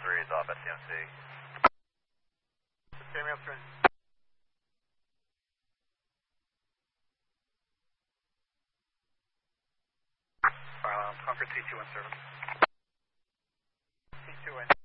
3 is off at CMC. Sammy Armstrong. Conference C2 in service. C2 in.